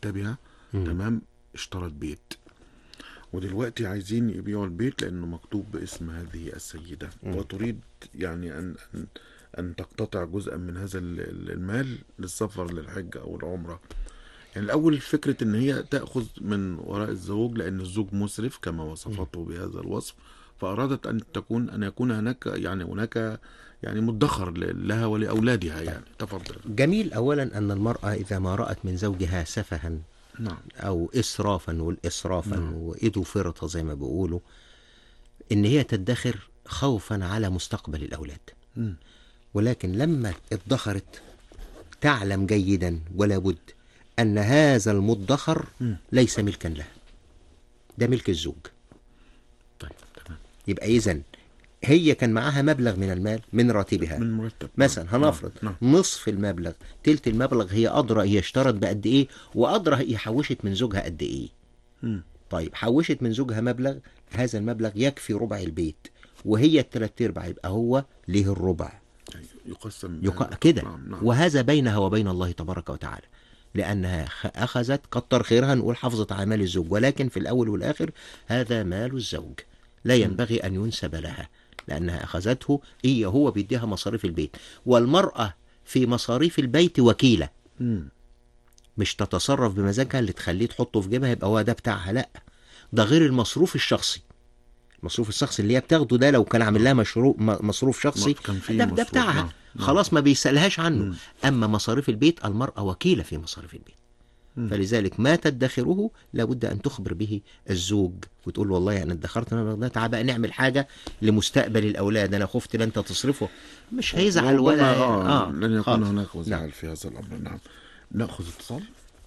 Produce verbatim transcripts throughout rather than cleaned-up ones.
مكتبها مم. تمام اشترت بيت، ودلوقتي عايزين يبيعوا البيت لأنه مكتوب باسم هذه السيدة، مم. وتريد يعني أن أن أن تقتطع جزءا من هذا ال- المال للسفر للحج أو العمرة. يعني الأول فكرة إن هي تأخذ من وراء الزوج لأن الزوج مسرف كما وصفته بهذا الوصف، فأرادت أن تكون أن يكون هناك يعني هناك يعني مدخر ل- لها ولأولادها. يعني تفضل. جميل. أولا أن المرأة إذا ما رأت من زوجها سفها نعم. أو إسرافا، والإسرافا نعم. وإيده فرطة زي ما بيقولوا، إن هي تدخر خوفا على مستقبل الأولاد. مم. ولكن لما ادخرت تعلم جيدا ولا بد أن هذا المدخر مم. ليس ملكا لها، ده ملك الزوج. طيب تمام. يبقى إذن هي كان معاها مبلغ من المال من راتبها من مرتب. مثلا، نعم. هنفرض نعم. نصف المبلغ، تلت المبلغ هي أدرى هي اشترت بقد إيه، وأدرى هي حوشت من زوجها قد إيه. مم. طيب حوشت من زوجها مبلغ، هذا المبلغ يكفي ربع البيت، وهي التلات ارباع، يبقى هو ليه الربع. يعني يقسم يق... بهذا. كده. نعم. نعم. وهذا بينها وبين الله تبارك وتعالى، لأنها خ- أخذت كتر خيرها نقول حفظت على مال الزوج، ولكن في الأول والآخر هذا مال الزوج لا ينبغي أن ينسب لها، لأنها أخذته هي هو بيديها مصاريف البيت. والمرأة في مصاريف البيت وكيلة، مم. مش تتصرف بمزاجها اللي تخليه تحطه في جيبها يبقى هو ده بتاعها، لا، ده غير المصروف الشخصي. المصروف الشخصي اللي هي بتاخده ده لو كان عامل لها مشروع م- مصروف شخصي كان فيه ده, ده مصروف. بتاعها. نعم. نعم. خلاص ما بيسألهاش عنه. مم. أما مصاريف البيت المرأة وكيلة في مصاريف البيت. مم. فلذلك ما تدخره لابد أن تخبر به الزوج وتقول له والله أنا ادخرت المبلغ ده، تعال بقى نعمل حاجة لمستقبل الأولاد، أنا خفت ان أنت تصرفه. مش هيزعل ربما ولا آه آه لن يكون خالص. هناك وزعل نعم. في هذا الأمر. نعم. نأخذ اتصال.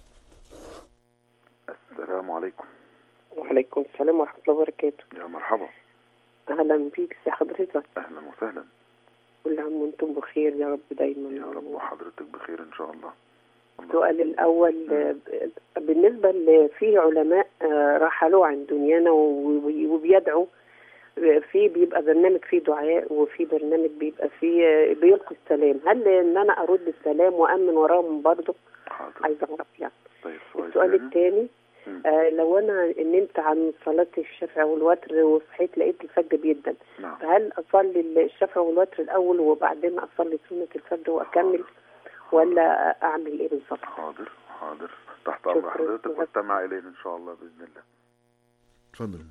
السلام عليكم. وعليكم السلام ورحمة الله وبركاته. يا مرحبا. أهلا بيك يا حضرتك. أهلا وسهلا. كل عام وأنتم بخير يا رب دايما. يا رب وحضرتك بخير إن شاء الله. السؤال الأول م. بالنسبة في علماء رحلوا عن دنيانا وبيدعوا، في بيبقى برنامج فيه دعاء وفي برنامج بيبقى فيه بيلقي السلام، هل إن أنا أرد السلام وأمن وراهم برضه؟ عايزة أعرف يعني. طيب السؤال الثاني، آه لو انا نمت عن صلاة الشفع والوتر وصحيت لقيت الفجر بيدن، نعم. فهل اصلي الشفع والوتر الاول وبعدين اصلي سنة الفجر واكمل، ولا اعمل ايه بالظبط؟ حاضر حاضر تحت امر حضرتك واستمع اليه ان شاء الله باذن الله. اتفضل.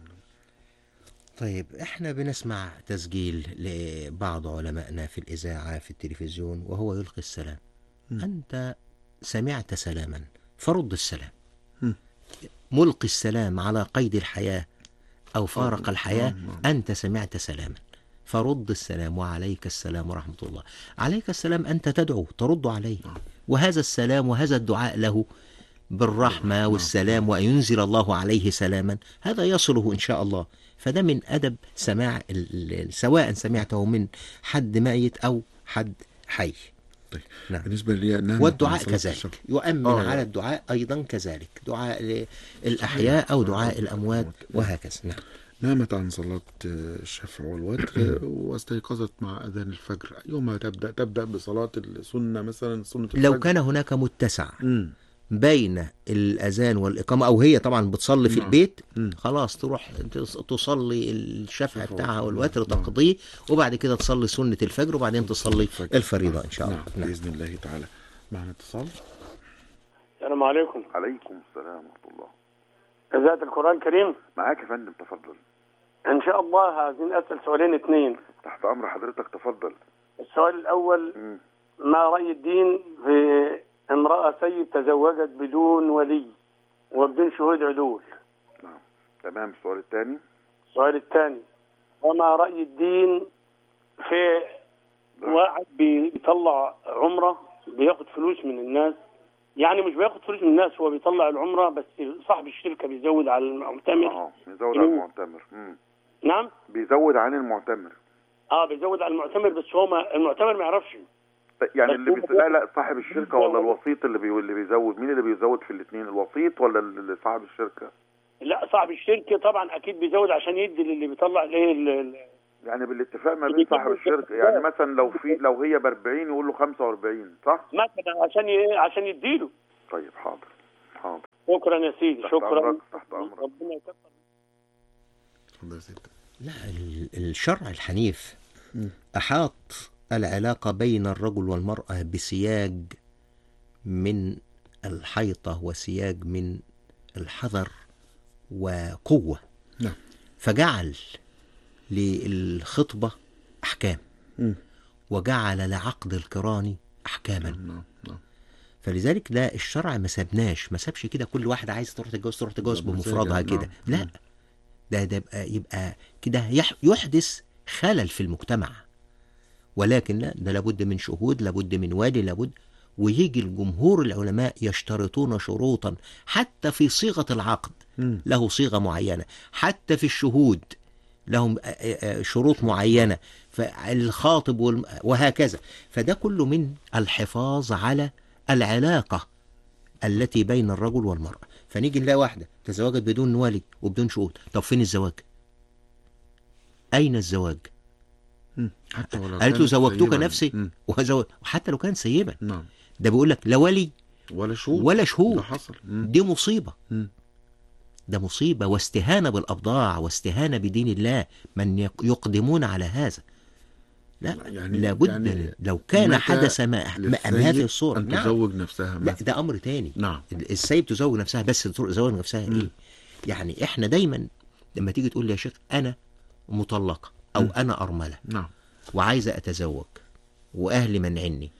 طيب احنا بنسمع تسجيل لبعض علمائنا في الإذاعة في التلفزيون وهو يلقي السلام. م. أنت سمعت سلاما فرد السلام. م. ملقي السلام على قيد الحياة أو فارق الحياة، أنت سمعت سلاما فرد السلام، وعليك السلام ورحمة الله. عليك السلام أنت تدعو ترد عليه، وهذا السلام وهذا الدعاء له بالرحمة والسلام وينزل الله عليه سلاما، هذا يصله إن شاء الله. فده من أدب سماع سواء سمعته من حد ميت أو حد حي. طيب. نعم. بالنسبة لي والدعاء كذلك يؤمن آه على الدعاء أيضا كذلك، دعاء الأحياء أو دعاء الأموات وهكذا. نعم. نامت عن صلاة الشفع والوتر واستيقظت مع أذان الفجر، يوم تبدأ تبدأ بصلاة السنة مثلا سنة الفجر. لو كان هناك متسع م. بين الأذان والإقامة، أو هي طبعا بتصلي في البيت، م. خلاص تروح تصلي الشفع بتاعها والوتر تقضيه، وبعد كده تصلي سنة الفجر، وبعدين تصلي الفريضة إن شاء الله. نعم. بإذن الله تعالى. معنا اتصال. السلام عليكم. عليكم السلام ورحمة الله. إذاعة القرآن الكريم معاك يا فندم، تفضل. إن شاء الله عايزين أسأل سؤالين اثنين. تحت أمر حضرتك، تفضل. السؤال الأول، م. ما رأي الدين في امرأة سيد تزوجت بدون ولي وبدون شهود عدول؟ نعم تمام. السؤال الثاني. السؤال الثاني، وما رأي الدين في واحد بيطلع عمرة بياخد فلوس من الناس، يعني مش بياخد فلوس من الناس، هو بيطلع العمرة بس صاحب الشركة بيزود على المعتمر. اه بيزود على المعتمر. مم. نعم بيزود عن المعتمر. اه بيزود على المعتمر، بس هو ما المعتمر ما يعرفش. يعني اللي بيز... لا لا صاحب الشركة ولا الوسيط اللي بي... اللي بيزود؟ مين اللي بيزود في الاثنين، الوسيط ولا اللي صاحب الشركة؟ لا صاحب الشركة طبعا اكيد بيزود عشان يدي اللي بيطلع الايه ال... يعني بالاتفاق ما بين صاحب الشركة، يعني مثلا لو في لو هي ب أربعين يقول له خمسة وأربعين، صح؟ مثلا عشان ي... عشان يديله. طيب حاضر حاضر. شكرا يا سيدي، تحت شكرا. أمرك، تحت أمرك. ربنا يكتر. اتفضل يا سيدي. لا، ال- الشرع الحنيف أحاط العلاقة بين الرجل والمرأة بسياج من الحيطة وسياج من الحذر وقوة. نعم. فجعل للخطبة أحكام، مم. وجعل لعقد القران أحكاما. نعم نعم. فلذلك ده الشرع ما سابناش، ما سابش كده كل واحد عايز تروح تتجوز تروح تتجوز ده بمفردها مزاجها، كده. نعم. لا، ده ده يبقى يبقى كده يح- يحدث خلل في المجتمع. ولكن لا، ده لابد من شهود، لابد من والي، لابد. ويجي الجمهور العلماء يشترطون شروطا حتى في صيغة العقد، مم. له صيغة معينة، حتى في الشهود لهم آه، آه، شروط معينة، فالخاطب والم... وهكذا. فده كله من الحفاظ على العلاقة التي بين الرجل والمرأة. فنيجي نلاقي واحدة تزوجت بدون ولي وبدون شهود. طب فين الزواج؟ أين الزواج؟ مم. حتى ولو قالت له كانت زوجتك سيباً. نفسي مم. وزوج، وحتى لو كان سيبا. نعم. ده بيقول لك لا ولي ولا شهود ولا شهود. ده حصل. مم. دي مصيبة. مم. ده مصيبة واستهانة بالأبضاع واستهانة بدين الله من يق- يقدمون على هذا. لا، يعني لابد يعني لو كان متى حدث ما ما للسيد أم هذه الصورة. أن نعم. تزوج نفسها لا، مثلا. ده أمر تاني. نعم. السيد تزوج نفسها، بس تزوج نفسها مم. إيه؟ يعني إحنا دايما لما تيجي تقول لي يا شيخ أنا مطلقة أو مم. أنا أرملة نعم. وعايزة أتزوج وأهلي منعني،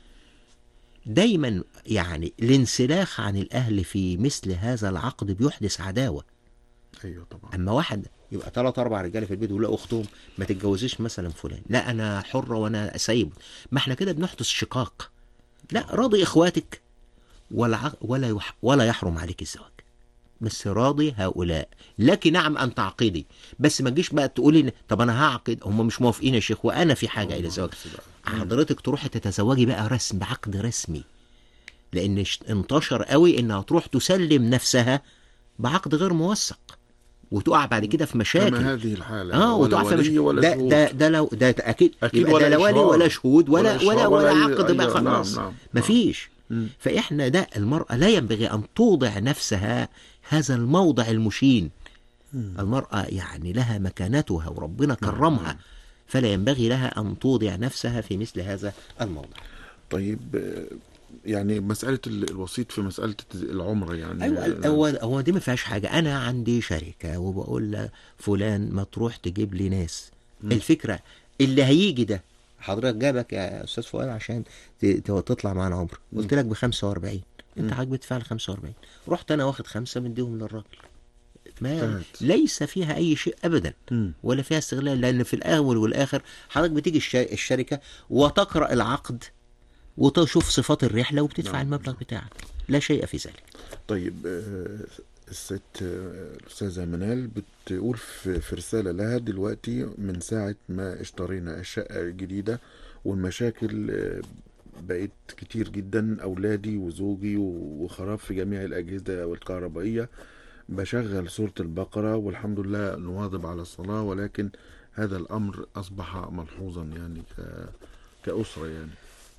دايما يعني الانسلاخ عن الأهل في مثل هذا العقد بيحدث عداوة. أيوه طبعا. اما واحد يبقى ثلاث اربع رجاله في البيت ويلاقوا اختهم ما تتجوزيش مثلا فلان، لا انا حره وانا سايب، ما احنا كده بنحدث شقاق. لا، راضي اخواتك ولا ع- ولا يح ولا يحرم عليك الزواج، بس راضي هؤلاء لك نعم ان تعقدي، بس ما تجيش بقى تقولي طب انا هعقد هم مش موافقين يا شيخ وانا في حاجه الى الزواج. حضرتك تروحي تتزوجي بقى رسم بعقد رسمي، لان ش- انتشر قوي انها تروح تسلم نفسها بعقد غير موثق وتقع بعد كده في مشاكل. كما هذه الحالة اه ولا وتقع في مش... ولي ولا ده شهود. ده ده لو ده اكيد أكيد يبقى ولا ده لا ولي إشهار. ولا شهود ولا ولا ولا إشهار ولا, ولا عقد أي- بقى أي- خلاص. نعم، نعم، مفيش. مم. فاحنا ده المرأة لا ينبغي ان توضع نفسها هذا الموضع المشين. المرأة يعني لها مكانتها وربنا كرمها، فلا ينبغي لها ان توضع نفسها في مثل هذا الموضع. طيب آه، يعني مسألة ال- الوسيط في مسألة العمرة يعني. ايوه، هو هو دي ما فيهاش حاجه. انا عندي شركه وبقول له فلان ما تروح تجيب لي ناس. مم. الفكره اللي هيجي ده حضرتك جابك يا استاذ فؤاد عشان ت- ت- تطلع معانا عمره، قلت لك ب خمسة وأربعين، انت حضرتك بتدفع لي خمسة وأربعين، رحت انا واخد خمسه مديهم للراجل. ما انتهت. ليس فيها اي شيء ابدا مم. ولا فيها استغلال، لان في الاول والاخر حضرتك بتيجي الش- الشركه وتقرا العقد وتشوف صفات الرحله وبتدفع نعم. المبلغ بتاعك، لا شيء في ذلك. طيب آه، الست آه، الأستاذة منال بتقول في في رسالة لها دلوقتي من ساعة ما اشترينا الشقة الجديدة والمشاكل آه، بقت كتير جدا، أولادي وزوجي وخراب في جميع الأجهزة والكهربائية، بشغل سورة البقرة والحمد لله نواظب على الصلاة، ولكن هذا الأمر أصبح ملحوظا يعني ك- كأسرة يعني.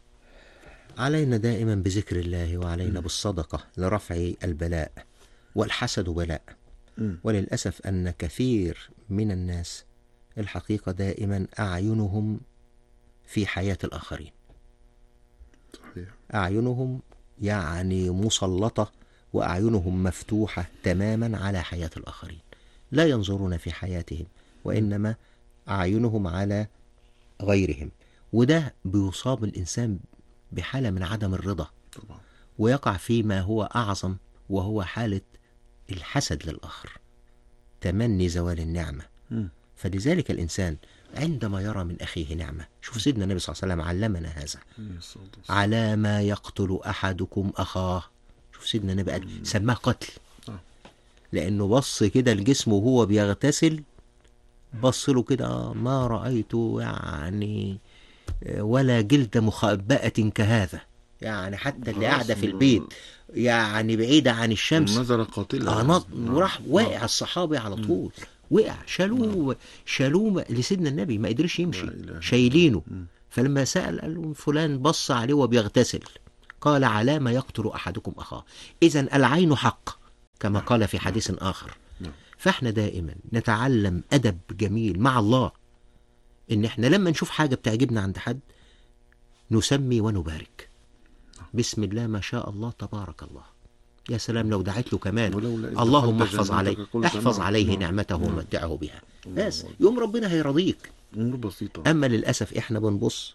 علينا دائما بذكر الله وعلينا بالصدقة لرفع البلاء، والحسد بلاء. مم. وللأسف أن كثير من الناس الحقيقة دائما أعينهم في حياة الآخرين، صحيح. أعينهم يعني مسلطة وأعينهم مفتوحة تماما على حياة الآخرين، لا ينظرون في حياتهم وإنما أعينهم على غيرهم. وده بيصاب الإنسان بحالة من عدم الرضا، طبعا. ويقع فيما هو أعظم وهو حالة الحسد للآخر، تمني زوال النعمة. مم. فلذلك الإنسان عندما يرى من أخيه نعمة، شوف سيدنا النبي صلى الله عليه وسلم علمنا هذا، عليه الصلاة والسلام. على ما يقتل أحدكم أخاه. شوف سيدنا النبي قال سماه قتل، آه. لأنه بص كده الجسم وهو بيغتسل، بص له كده ما رأيته يعني ولا جلد مخبأة كهذا، يعني حتى اللي قاعدة في البيت يعني بعيدة عن الشمس نظرة قاتلة. آه نط وراح واقع الصحابي على طول، وقع شالوه شالوه لسيدنا النبي ما قدرش يمشي، لا إله إلا شايلينه. مم. فلما سأل قال له فلان بص عليه وبيغتسل، قال على ما يقتل أحدكم أخاه. إذن العين حق كما قال في حديث آخر. نعم. فاحنا دائما نتعلم أدب جميل مع الله، إن احنا لما نشوف حاجة بتعجبنا عند حد نسمي ونبارك، بسم الله ما شاء الله تبارك الله. يا سلام لو دعيت له كمان ولولا إذ اللهم دخلت احفظ عليه جنتك قلت احفظ نعم. عليه نعم. نعمته نعم. ومتعه بها، الله بس أكبر. يوم ربنا هيرضيك. أمور بسيطة. أما للأسف إحنا بنبص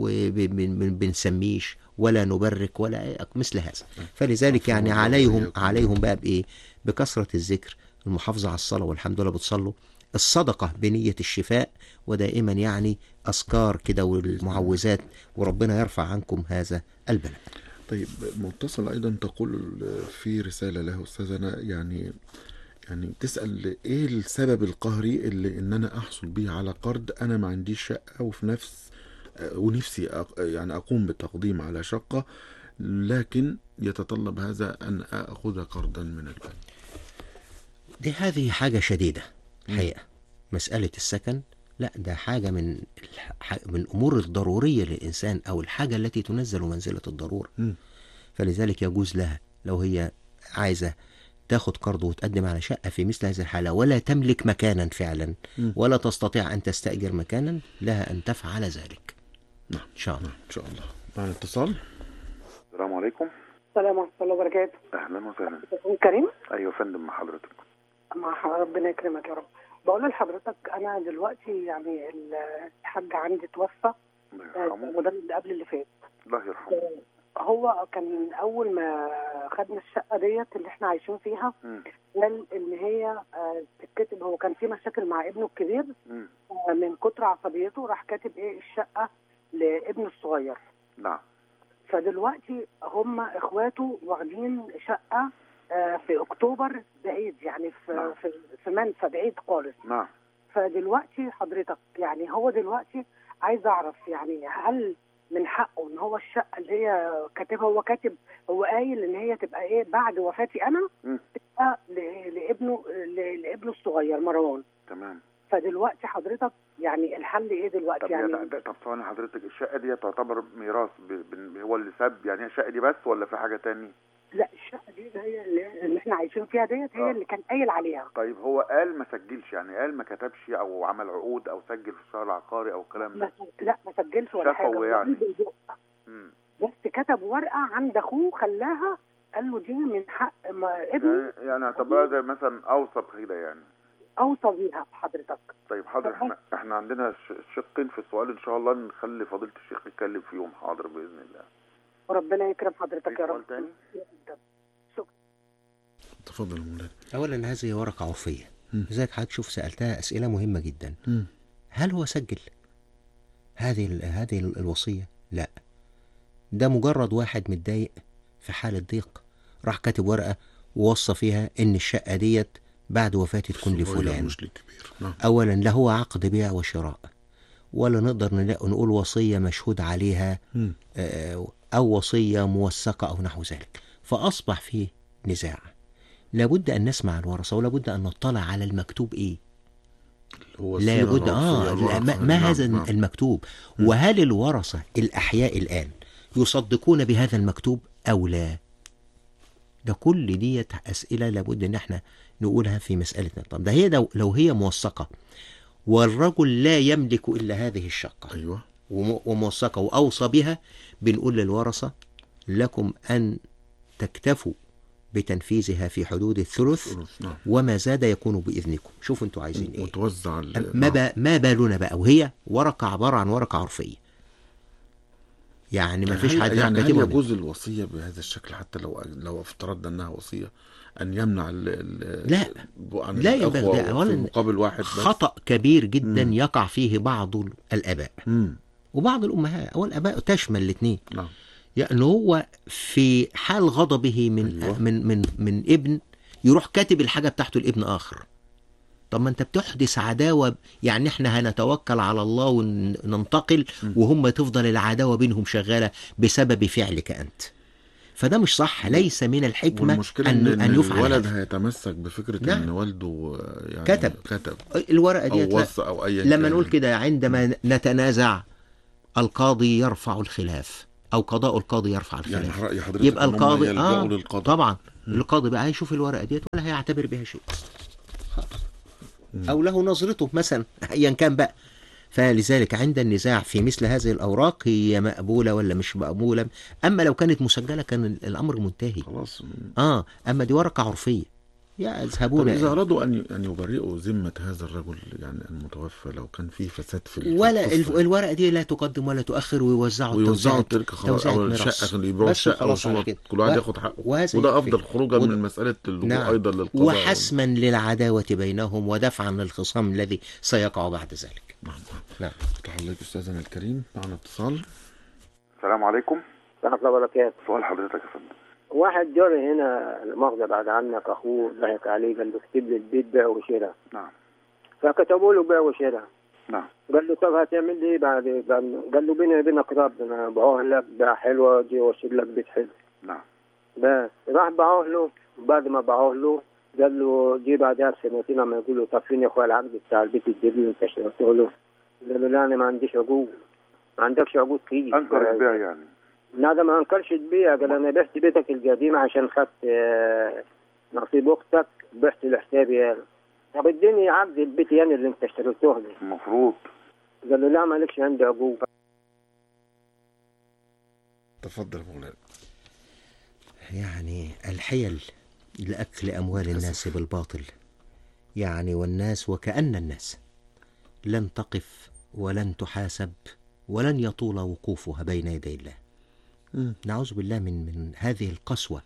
وبنسميش ولا نبرك ولا مثل هذا. فلذلك يعني الله عليهم وإياكم. عليهم بقى بإيه؟ بكثرة الذكر، المحافظة على الصلاة، والحمد لله بتصلوا، الصدقة بنية الشفاء، ودائما يعني أذكار كده والمعوذات، وربنا يرفع عنكم هذا البلاء. طيب متصل أيضا تقول في رسالة له أستاذنا، يعني يعني تسأل إيه السبب القهري اللي إن أنا أحصل بيه على قرض أنا ما عنديش شقة، وفي نفس ونفسي أق- يعني أقوم بالتقديم على شقة، لكن يتطلب هذا أن أخذ قرضا من البنك. دي هذه حاجة شديدة حقيقة. مسألة السكن لا، ده حاجة من الح- من الأمور الضرورية للإنسان، أو الحاجة التي تنزل منزلة الضرورة. م. فلذلك يجوز لها لو هي عايزة تاخد قرض وتقدم على شقة في مثل هذه الحالة، ولا تملك مكانا فعلا، م. ولا تستطيع أن تستأجر مكانا، لها أن تفعل ذلك نعم إن شاء الله. نعم إن شاء الله. معنا اتصال. السلام عليكم. السلام ورحمة الله وبركاته. اهلا وسهلا. كريم، ايوه يا فندم، مع حضرتك. مع ح- ربنا يكرمك يا رب. بقول لحضرتك أنا دلوقتي يعني الحاج عندي توفى، الله آه، يرحمه. وده اللي قبل اللي فات. الله يرحمه. هو كان أول ما خدنا الشقة ديت اللي احنا عايشين فيها، مم. قال إن هي آه، تتكتب. هو كان في مشاكل مع ابنه الكبير، مم. آه، من كتر عصبيته راح كاتب إيه الشقة لابنه الصغير. نعم. فدلوقتي هم اخواته واخدين شقه آه، في اكتوبر بعيد، يعني في نعم. في في منفى بعيد خالص. نعم. فدلوقتي حضرتك يعني هو دلوقتي عايز اعرف يعني هل من حقه ان هو الشقه اللي هي كاتبها، هو كاتب، هو قايل ان هي تبقى ايه بعد وفاتي انا، مم. تبقى ل- لابنه ل- لابنه الصغير مروان. تمام. فدلوقتي حضرتك يعني الحل ايه دلوقتي طب يا يعني؟ ده- ده- طب ثواني حضرتك، الشقه دي تعتبر ميراث ب... ب... هو اللي ساب يعني الشقه دي بس، ولا في حاجه تاني؟ لا، الشقه دي اللي هي اللي اللي احنا عايشين فيها ديت هي آه. اللي كان قايل عليها. طيب هو قال ما سجلش، يعني قال ما كتبش او عمل عقود او سجل في الشهر العقاري او الكلام لا ده؟ لا، ما سجلش ولا حاجه. شفوي هو يعني. بيدق. مم. بس كتب ورقه عند اخوه خلاها، قال له دي من حق ما ابني يعني يعني اعتبرها زي مثلا اوصى كده يعني. اوصى بيها بحضرتك. طيب حاضر، احنا احنا عندنا ش- شقين في السؤال، ان شاء الله نخلي فضيله الشيخ يتكلم فيهم. حاضر باذن الله. وربنا يكرم حضرتك في يا سؤال رب. تاني؟ تفضل يا مولانا. أولا هذه ورقة عرفية، مم. لذلك حضرتك شوف سألتها أسئلة مهمة جدا. م. هل هو سجل هذه ال- هذه ال- الوصية؟ لا، ده مجرد واحد متضايق في حالة ضيق راح كاتب ورقة ووصى فيها إن الشقة ديت بعد وفاتي تكون صغير لفلان. مش للكبير. نعم. أولا لا هو عقد بيع وشراء، ولا نقدر نلا- نقول وصية مشهود عليها، م. آه، أو وصية موثقة أو نحو ذلك. فأصبح فيه نزاع، لابد أن نسمع الورثة، ولابد أن نطلع على المكتوب إيه. هو لا السيرة بد آه العرفية لا، ما, الواقعة. ما نعم، هذا نعم. المكتوب، وهل الورثة الأحياء الآن يصدقون بهذا المكتوب أو لا؟ ده كل ديت أسئلة لابد إن احنا نقولها في مسألتنا. طب ده هي لو, لو هي موثقة والرجل لا يملك إلا هذه الشقة أيوة. وم- وموثقة وأوصى بها، بنقول للورثة لكم أن تكتفوا بتنفيذها في حدود الثلث، ثلث. نعم. وما زاد يكون بإذنكم. شوفوا انتوا عايزين ايه. وتوزع ال- ما, نعم. با ما بالنا بقى وهي ورقة عبارة عن ورقة عرفية، يعني ما فيش هل- حد يعني هل كاتبها. يجوز الوصية بهذا الشكل، حتى لو لو افترضنا انها وصية، ان يمنع ال ال لا. عن لا ينبغي الأخوة ده. في أولاً مقابل واحد بس؟ خطأ كبير جدا مم. يقع فيه بعض الآباء مم. وبعض الأمهات، أو الآباء تشمل الاثنين. نعم. يعني هو في حال غضبه من أيوة. من من من ابن يروح كاتب الحاجة بتاعته لابن آخر. طب ما انت بتحدث عداوة، يعني احنا هنتوكل على الله وننتقل وهم تفضل العداوة بينهم شغالة بسبب فعلك أنت. فده مش صح، ليس من الحكمة والمشكلة أن, ان, أن يفعل الولد هذا. هيتمسك بفكرة نعم. ان والده يعني كتب. كتب الورقة دي او وصى او ايا لما كان. نقول كده عندما نتنازع القاضي يرفع الخلاف، أو قضاء القاضي يرفع الخلاف، يعني رأي حضرتك يبقى إن هم القاضي يلجأوا آه للقضاء. طبعا القاضي بقى هيشوف الورقة ديت ولا هيعتبر بها شيء خلاص. أو له نظرته مثلا أيا كان بقى. فلذلك عند النزاع في مثل هذه الأوراق هي مقبولة ولا مش مقبولة. أما لو كانت مسجلة كان الأمر منتهي خلاص. آه أما دي ورقة عرفية يذهبون. طب إذا أرادوا أن أن يبرئوا ذمة هذا الرجل يعني المتوفى، لو كان في فساد في ال- ولا في القصة، الورقة دي لا تقدم ولا تؤخر، ويوزعوا ويوزعوا التوزيع- التركة خلاص، توزيع أو الميراث. الشقة يبيعوا بس الشقة وخلاص على وشنط، كده. كل واحد و- ياخد حقه. وهذا وده يكفي. أفضل خروجا وده- من مسألة اللجوء نعم. أيضا للقضاء. وحسما للعداوة بينهم ودفعا للخصام الذي سيقع بعد ذلك. نعم. نعم. فتح الله أستاذنا الكريم، معنا اتصال. السلام عليكم. ورحمة الله وبركاته. سؤال حضرتك يا فندم. واحد جاري هنا المؤاخذة بعد عنك أخوه ضحك عليه، قال له اكتب لي البيت بيع وشراء. نعم. فكتبوا له بيع وشراء. نعم. قال له طب هتعمل لي ايه بعد؟ قال قال له بيني وبينك رب، انا باعوه لك بيع حلوه دي واشيل لك بيت حلو. نعم. بس راح باعوه له، بعد ما باعوه له قال له جه بعدها بسنتين لما يقول له طب فين يا اخويا العقد بتاع البيت الجديد اللي انت اشتريته له؟ قال له لا انا ما عنديش عقود. ما عندكش عقود كيف؟ انكر البيع يعني؟ لا ده ما انكرش البيع، قال انا بعت بيتك القديم عشان خدت آه، نصيب اختك، بعت لحسابي انا. طب اديني عقد البيت يعني اللي انت اشتريته لي. المفروض. قال له لا مالكش عندي عقود. تفضل يا مولانا. يعني الحيل لأكل أموال الناس بالباطل، يعني والناس وكأن الناس لن تقف ولن تحاسب ولن يطول وقوفها بين يدي الله. مم. نعوذ بالله من من هذه القسوة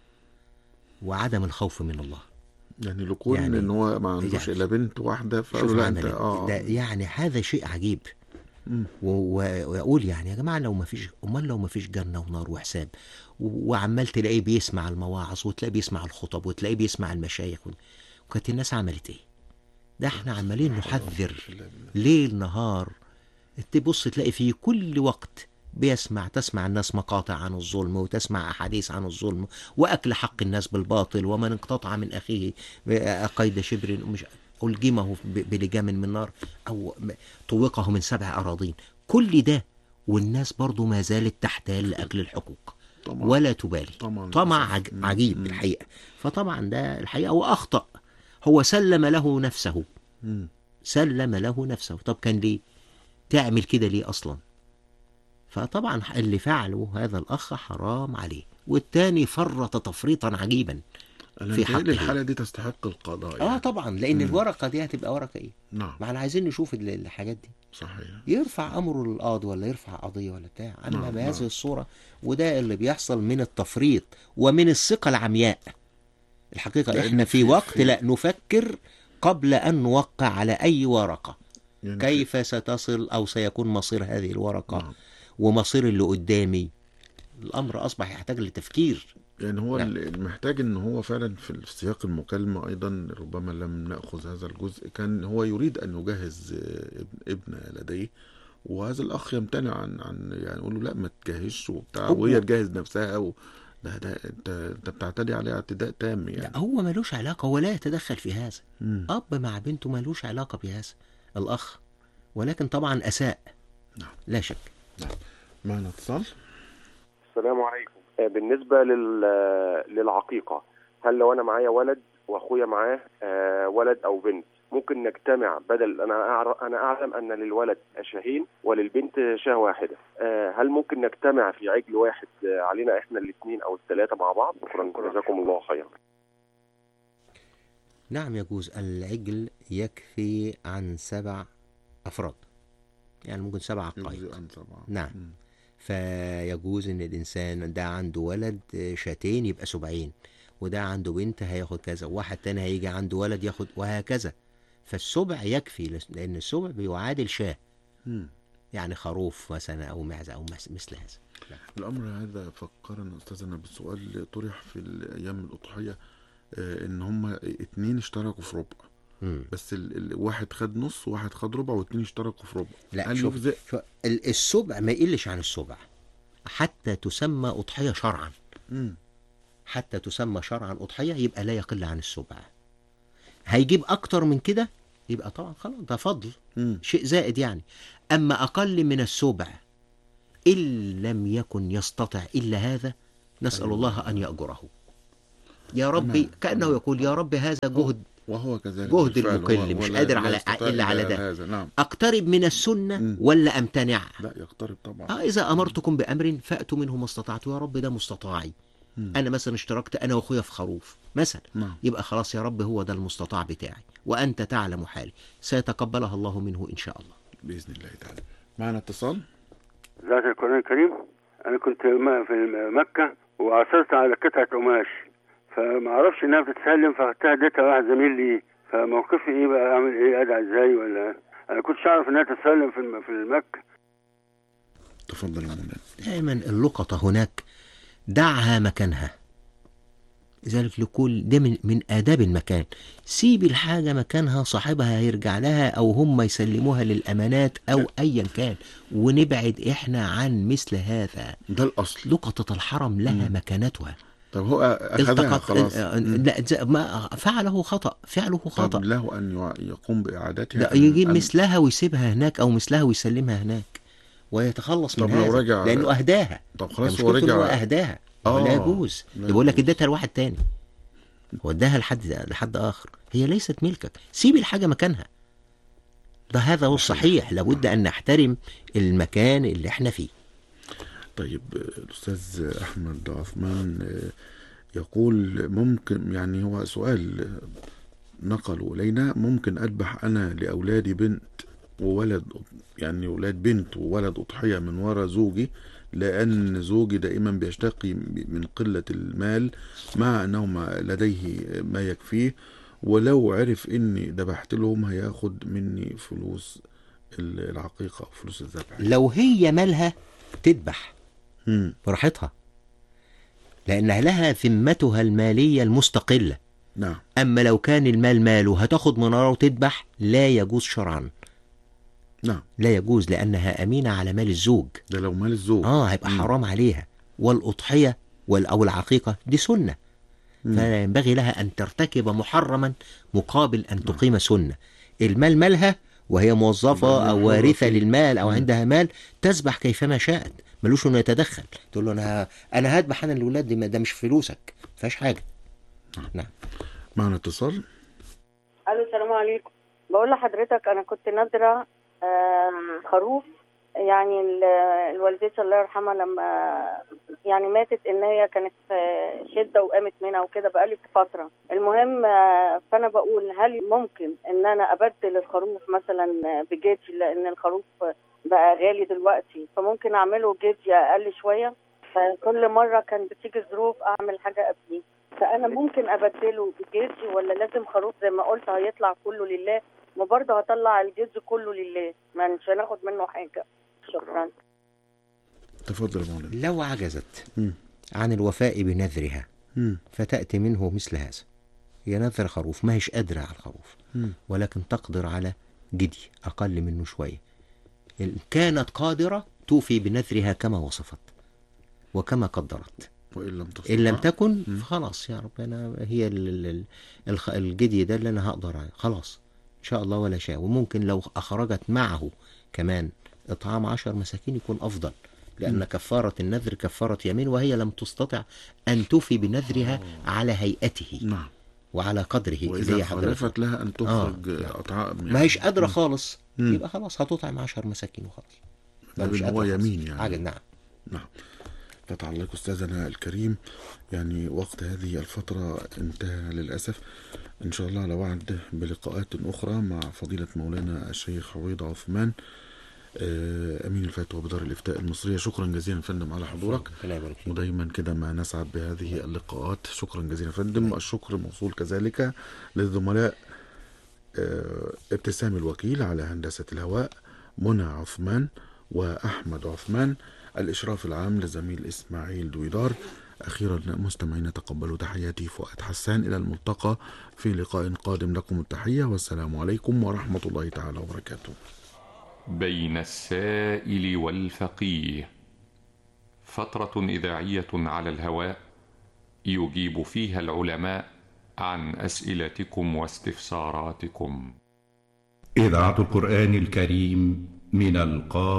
وعدم الخوف من الله. يعني لكون يعني- ان هو ما عندوش يعني- الا بنت واحده، فقالوا شوف لا انت عمل اه ده يعني هذا شيء عجيب. مم. و- و- ويقول يعني يا جماعة لو ما فيش، أمال لو ما فيش جنة ونار وحساب، و- وعمال تلاقيه بيسمع المواعظ وتلاقيه بيسمع الخطب وتلاقيه بيسمع المشايخ، وكانت الناس عملت ايه؟ ده احنا عمالين نحذر ليل نهار. تبص تلاقي في كل وقت بيسمع، تسمع الناس مقاطع عن الظلم وتسمع أحاديث عن الظلم وأكل حق الناس بالباطل، ومن انقطع من أخيه قيد شبر مش ألجمه ب- بلجام من نار أو م- طوقه من سبع أراضين. كل ده والناس برضو ما زالت تحتال لأكل الحقوق طبعا. ولا تبالي. طبعا. طمع عج- مم. عجيب مم. الحقيقة. فطبعا ده الحقيقة وأخطأ، هو سلم له نفسه، مم. سلم له نفسه. طب كان ليه تعمل كده ليه أصلا؟ فطبعا اللي فعله هذا الأخ حرام عليه، والتاني فرط تفريطا عجيبا انا في متهيألي حقه. الحاله دي تستحق القضاء اه يعني. طبعا، لان مم. الورقه دي هتبقى ورقه ايه؟ نعم. ما احنا عايزين نشوف ال- الحاجات دي، صحيح. يرفع امره للقاضي ولا يرفع قضيه ولا بتاع. اما نعم، بهذه نعم. الصوره، وده اللي بيحصل من التفريط ومن الثقه العمياء. الحقيقه لأن احنا في في- وقت في- لا نفكر قبل ان نوقع على اي ورقه يعني كيف ستصل او سيكون مصير هذه الورقه نعم. ومصير اللي قدامي. الامر اصبح يحتاج لتفكير. يعني هو نعم. المحتاج ان هو فعلا في سياق المكالمة ايضا، ربما لم نأخذ هذا الجزء، كان هو يريد ان يجهز آه، ابن, ابن لديه، وهذا الاخ يمتنع عن عن يعني يقول له لا ما تجهزش وبتاع، هو- وهي تجهز نفسها و... ده ده انت انت بتعتدي عليه اعتداء تام لا يعني. هو ملوش علاقه، هو لا يتدخل في هذا. مم. أب مع بنته ملوش علاقة بهذا الأخ، ولكن طبعا أساء. نعم. لا شك. معنا اتصال. السلام عليكم. آه، بالنسبة لل... للعقيقة، هل لو أنا معايا ولد وأخويا معاه آه، ولد أو بنت، ممكن نجتمع؟ بدل أنا أعرف أنا أعلم أن للولد شاهين وللبنت شاه واحدة، آه، هل ممكن نجتمع في عجل واحد آه، علينا إحنا الاثنين أو الثلاثة مع بعض؟ شكرا، جزاكم الله خيرا. نعم يجوز. العجل يكفي عن سبع أفراد، يعني ممكن سبع عقائق. يجزي عن سبعة. نعم. مم. فيجوز إن الإنسان ده عنده ولد شاتين يبقى سبعين، وده عنده بنت هياخد كذا، وواحد تاني هيجي عنده ولد ياخد، وهكذا. فالسبع يكفي، لأن السبع بيعادل شاه، مم. يعني خروف مثلا أو معزة أو مس- مثل هذا. الامر هذا فكرنا استاذنا بالسؤال طرح في الايام الاضحيه، آه، ان هما اتنين اشتركوا في ربع، مم. بس ال... ال... واحد خد نص وواحد خد ربع، واتنين اشتركوا في ربع. لا هل شوف, يجزئ؟ شوف ال- السبع ما يقلش عن السبع حتى تسمى أضحية شرعا. مم. حتى تسمى شرعا أضحية يبقى لا يقل عن السبع. هيجيب أكتر من كده يبقى طبعا خلاص ده فضل، مم. شيء زائد يعني. أما أقل من السبع إن لم يكن يستطع إلا هذا، نسأل الله أن يأجره. يا ربي تمام. كأنه يقول يا رب هذا جهد وهو كذلك جهد بالفعل، المقل، هو- مش ولا- قادر لا على يستطيع إلا على إلا ده. هذا. نعم. أقترب من السنة مم. ولا أمتنع؟ لا يقترب طبعا. آه إذا أمرتكم بأمر فأتوا منه ما استطعت. يا رب ده مستطاعي. مم. أنا مثلا اشتركت أنا وأخويا في خروف مثلا، نعم. يبقى خلاص يا رب هو ده المستطاع بتاعي، وأنت تعلم حالي، سيتقبلها الله منه إن شاء الله. بإذن الله تعالى. معنا اتصال. ذات القرآن الكريم. أنا كنت م- في مكة وعثرت على قطعة قماش، فما أعرفش إنها بتتسلم، فاخدتها اديتها واحد زميل لي. فموقفي إيه بقى؟ أعمل إيه؟ أدعى إزاي؟ ولا أنا كنتش أعرف إنها تتسلم في الم- في المكة. تفضل يا مولانا. دائما اللقطة هناك دعها مكانها، لذلك لكل ده من, من آداب المكان. سيب الحاجة مكانها، صاحبها هيرجع لها أو هم يسلموها للأمانات أو أيا كان، ونبعد إحنا عن مثل هذا. ده الأصل. لقطة الحرم لها مم. مكانتها. طب هو أخذها التقط خلاص. لا ز- ما فعله خطأ، فعله خطأ. طب له أن يع- يقوم بإعادتها؟ لا أم- يجيب أم- مثلها ويسيبها هناك، أو مثلها ويسلمها هناك ويتخلص طب من لو هذا، رجع- لأنه أهداها. طب يعني خلاص هو مشكلته إنه هو رجع. أهداها. آه. لا يجوز. لا يقول لك يجوز. اديتها لواحد تاني، هو اداها لحد لحد آخر، هي ليست ملكك. سيب الحاجة مكانها. ده هذا هو الصحيح. لابد أن نحترم المكان اللي احنا فيه. طيب الأستاذ أحمد عثمان آه، يقول ممكن، يعني هو سؤال آه، نقلوا إلينا، ممكن أذبح أنا لأولادي بنت وولد، يعني أولاد بنت وولد أضحية من وراء زوجي، لأن زوجي دائما بيشتكي من قلة المال مع أنه ما لديه ما يكفيه، ولو عرف إني ذبحت لهم هياخد مني فلوس العقيقة أو فلوس الذبح. لو هي مالها تذبح مم. براحتها، لأنها لها ذمتها المالية المستقلة. نعم. أما لو كان المال ماله هتاخد من وراه وتذبح، لا يجوز شرعا. نعم. لا يجوز، لأنها أمينة على مال الزوج. ده لو مال الزوج. آه هيبقى مم. حرام عليها. والأضحية وال- أو العقيقة دي سنة، فلا ينبغي لها أن ترتكب محرما مقابل أن تقيم سنة. المال مالها وهي موظفة أو وارثة للمال أو عندها مال، تسبح كيفما شاءت، ملوش إنه يتدخل. تقول له أنا أنا هذبح أنا الولاد، دي ده مش فلوسك، فيهاش حاجة. نعم. معنا اتصال. الو السلام عليكم. بقول لحضرتك انا كنت نادره آه، خروف، يعني ال- الوالدتي الله يرحمها لما يعني ماتت، ان هي كانت في شده وقامت منها وكده بقالي فتره. المهم آه، فانا بقول هل ممكن ان انا ابدل الخروف مثلا بجدي، لان الخروف بقى غالي دلوقتي، فممكن اعمله جدي اقل شويه. فكل مره كان بتيجي ظروف اعمل حاجه قبليه، فانا ممكن ابدله بجدي ولا لازم خروف زي ما قلت هيطلع كله لله؟ ما برضه هطلع الجدي كله لله، ما مش هناخد منه حاجه. شكرا. تفضل يا مولانا. لو عجزت مم. عن الوفاء بنذرها مم. فتأتي منه مثل هذا، هي نذر خروف، ما هيش قادرة على الخروف، مم. ولكن تقدر على جدي أقل منه شوية. إن كانت قادرة توفي بنذرها كما وصفت وكما قدرت. وإن لم تستطع. إن لم تكن مم. فخلاص يا رب، أنا هي ال- ال- ال- الخ- الجدي ده اللي أنا هقدر عليه، خلاص إن شاء الله ولا شيء. وممكن لو أخرجت معه كمان إطعام عشر مساكين يكون أفضل، لأن كفارة النذر كفارة يمين، وهي لم تستطع أن توفي بنذرها على هيئته نعم. وعلى قدره. زي وإذا حضرتك خالفت لها أن تخرج آه. أطعام، ما هيش قادرة خالص، مم. يبقى خلاص هتطعم عشر مساكين وخلاص. ده مش إن هو قادرة خالص. يمين يعني. عاجل. نعم. نعم. فتح الله أستاذنا الكريم، يعني وقت هذه الفترة انتهى للأسف. إن شاء الله على وعد بلقاءات أخرى مع فضيلة مولانا الشيخ عويض عثمان آه، أمين الفتوى بدار الإفتاء المصرية. شكرا جزيلا فندم على حضورك، الله يبارك فيك. ودايما كده ما نسعد بهذه اللقاءات. شكرا جزيلا فندم. الشكر موصول كذلك للزملاء آه، ابتسام الوكيل على هندسة الهواء، منى عثمان وأحمد عثمان، الإشراف العام لزميل إسماعيل دويدار. أخيرا مستمعين تقبلوا تحياتي فؤاد حسان، إلى الملتقى في لقاء قادم. لكم التحية والسلام عليكم ورحمة الله تعالى وبركاته. بين السائل والفقيه، فترة إذاعية على الهواء يجيب فيها العلماء عن أسئلتكم واستفساراتكم. إذاعة القرآن الكريم من القاهرة.